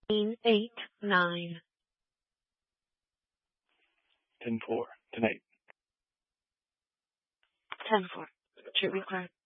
8, 9. 10-4 tonight. 10-4. Should be correct.